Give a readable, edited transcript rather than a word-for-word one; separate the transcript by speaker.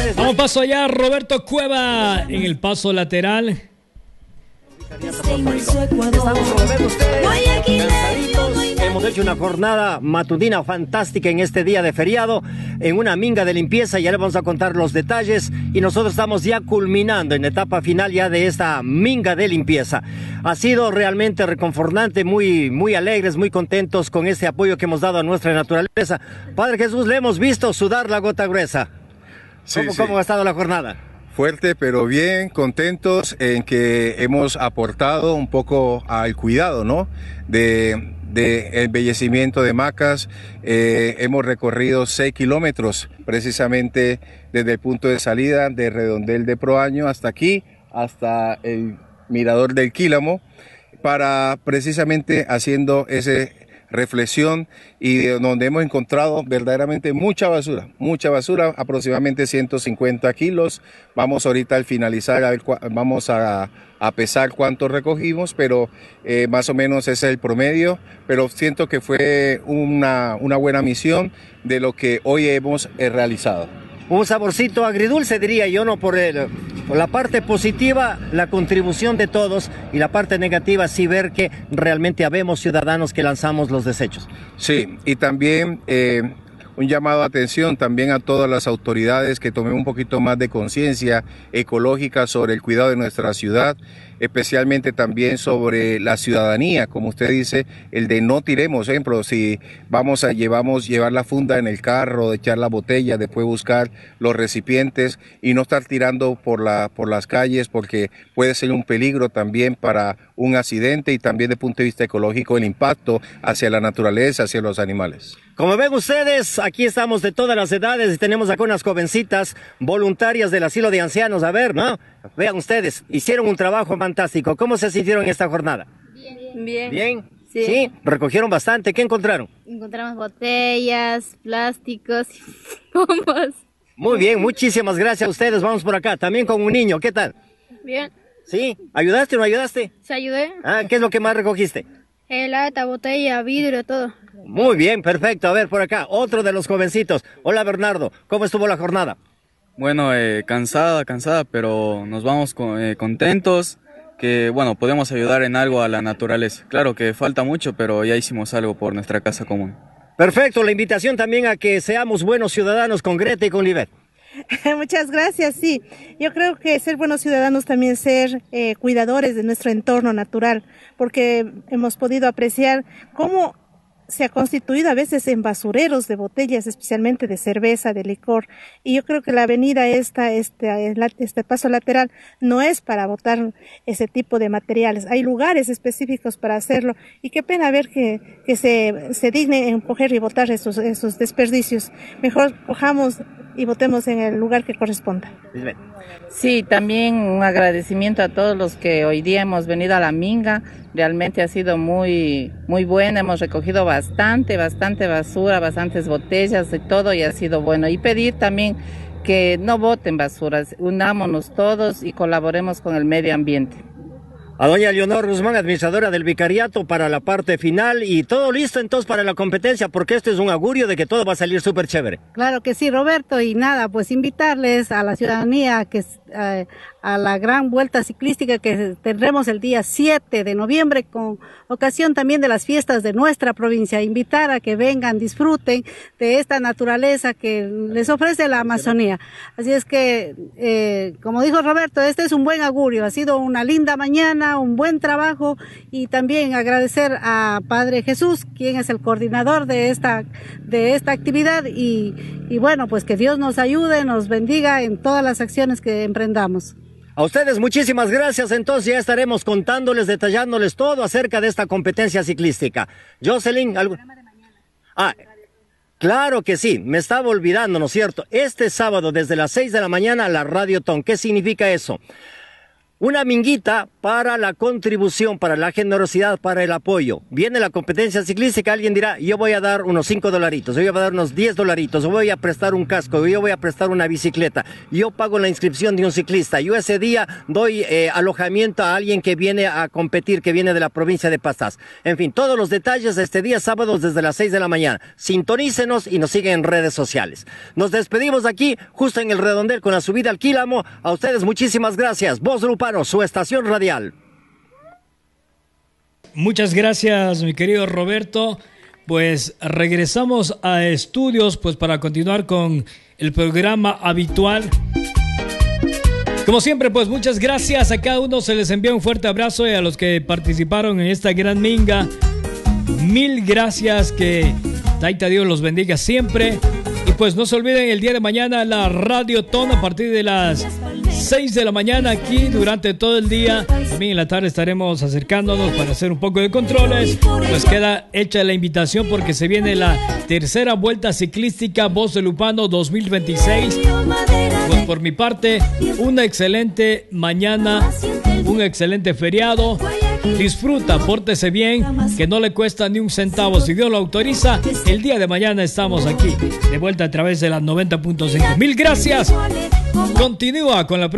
Speaker 1: Vamos paso allá, Roberto Cueva en el paso lateral.
Speaker 2: Estamos como ven ustedes, cansaditos. Hemos hecho una jornada matutina fantástica en este día de feriado, en una minga de limpieza. Ya les vamos a contar los detalles y nosotros estamos ya culminando en la etapa final ya de esta minga de limpieza. Ha sido realmente reconfortante, muy alegres, muy contentos con este apoyo que hemos dado a nuestra naturaleza. Padre Jesús, le hemos visto sudar la gota gruesa. ¿Cómo ha estado la jornada?
Speaker 3: Fuerte, pero bien, contentos en que hemos aportado un poco al cuidado, ¿no? de embellecimiento de macas. Hemos recorrido 6 kilómetros precisamente desde el punto de salida de Redondel de Proaño hasta aquí, hasta el mirador del Quílamo, para precisamente haciendo ese reflexión y donde hemos encontrado verdaderamente mucha basura, aproximadamente 150 kilos. Vamos ahorita al finalizar, vamos a pesar cuánto recogimos, pero más o menos ese es el promedio, pero siento que fue una buena misión de lo que hoy hemos realizado.
Speaker 2: Un saborcito agridulce, diría yo, ¿no? Por la parte positiva, la contribución de todos, y la parte negativa, sí ver que realmente habemos ciudadanos que lanzamos los desechos.
Speaker 3: Sí, y también un llamado de atención también a todas las autoridades que tomen un poquito más de conciencia ecológica sobre el cuidado de nuestra ciudad, especialmente también sobre la ciudadanía, como usted dice, el de no tiremos, ejemplo, si llevar la funda en el carro, de echar la botella, después buscar los recipientes y no estar tirando por las calles, porque puede ser un peligro también para un accidente, y también desde el punto de vista ecológico el impacto hacia la naturaleza, hacia los animales.
Speaker 2: Como ven ustedes, aquí estamos de todas las edades y tenemos acá unas jovencitas voluntarias del asilo de ancianos. A ver, ¿no? Vean ustedes, hicieron un trabajo fantástico. ¿Cómo se sintieron en esta jornada?
Speaker 4: Bien.
Speaker 2: ¿Bien?
Speaker 4: Sí.
Speaker 2: ¿Sí? ¿Recogieron bastante? ¿Qué encontraron?
Speaker 4: Encontramos botellas, plásticos, bombas.
Speaker 2: Muy bien, muchísimas gracias a ustedes. Vamos por acá, también con un niño. ¿Qué tal?
Speaker 4: Bien.
Speaker 2: ¿Sí? ¿Ayudaste o no ayudaste?
Speaker 4: ¿Se ayudé?
Speaker 2: ¿Qué es lo que más recogiste?
Speaker 4: Lata, botella, vidrio, todo.
Speaker 2: Muy bien, perfecto. A ver, por acá, otro de los jovencitos. Hola, Bernardo. ¿Cómo estuvo la jornada?
Speaker 5: Bueno, cansada, pero nos vamos contentos, que bueno, podemos ayudar en algo a la naturaleza. Claro que falta mucho, pero ya hicimos algo por nuestra casa común.
Speaker 2: Perfecto, la invitación también a que seamos buenos ciudadanos con Greta y con Livet.
Speaker 6: Muchas gracias, sí. Yo creo que ser buenos ciudadanos también ser cuidadores de nuestro entorno natural, porque hemos podido apreciar cómo se ha constituido a veces en basureros de botellas, especialmente de cerveza, de licor, y yo creo que la avenida este paso lateral no es para botar ese tipo de materiales. Hay lugares específicos para hacerlo, y qué pena ver que se dignen en coger y botar esos desperdicios. Mejor cojamos y votemos en el lugar que corresponda.
Speaker 7: Sí, también un agradecimiento a todos los que hoy día hemos venido a la minga. Realmente ha sido muy buena, hemos recogido bastante basura, bastantes botellas y todo, y ha sido bueno. Y pedir también que no boten basuras, unámonos todos y colaboremos con el medio ambiente.
Speaker 2: A doña Leonor Guzmán, administradora del vicariato, para la parte final, y todo listo entonces para la competencia, porque este es un augurio de que todo va a salir súper chévere.
Speaker 8: Claro que sí, Roberto, y nada, pues invitarles a la ciudadanía que a la gran vuelta ciclística que tendremos el día 7 de noviembre con ocasión también de las fiestas de nuestra provincia. Invitar a que vengan, disfruten de esta naturaleza que les ofrece la Amazonía. Así es que, como dijo Roberto, este es un buen augurio, ha sido una linda mañana, un buen trabajo, y también agradecer a Padre Jesús, quien es el coordinador de esta actividad, y bueno, pues que Dios nos ayude, nos bendiga en todas las acciones que emprendamos.
Speaker 2: A ustedes muchísimas gracias, entonces ya estaremos contándoles, detallándoles todo acerca de esta competencia ciclística. Jocelyn, ¿algo? Claro que sí, me estaba olvidando, ¿no es cierto? Este sábado desde las 6 de la mañana la Radioton. ¿Qué significa eso? Una minguita para la contribución, para la generosidad, para el apoyo. Viene la competencia ciclística, alguien dirá, yo voy a dar unos $5, yo voy a dar unos $10, yo voy a prestar un casco, yo voy a prestar una bicicleta, yo pago la inscripción de un ciclista, yo ese día doy alojamiento a alguien que viene a competir, que viene de la provincia de Pastaza. En fin, todos los detalles este día sábado desde las 6 de la mañana. Sintonícenos y nos siguen en redes sociales. Nos despedimos aquí, justo en el redondel con la subida al Quílamo. A ustedes muchísimas gracias. Voz Lupano, su estación radial.
Speaker 1: Muchas gracias, mi querido Roberto. Pues regresamos a estudios pues para continuar con el programa habitual. Como siempre, pues muchas gracias a cada uno. Se les envía un fuerte abrazo y a los que participaron en esta gran minga. Mil gracias, que Taita Dios los bendiga siempre. Y pues no se olviden, el día de mañana la Radio Ton a partir de las 6 de la mañana aquí durante todo el día. También en la tarde estaremos acercándonos para hacer un poco de controles. Pues queda hecha la invitación porque se viene la tercera vuelta ciclística Voz de Lupano 2026. Pues por mi parte, una excelente mañana, un excelente feriado. Disfruta, pórtese bien, que no le cuesta ni un centavo. Si Dios lo autoriza, el día de mañana estamos aquí, de vuelta a través de las 90.5. Mil gracias. Continúa con la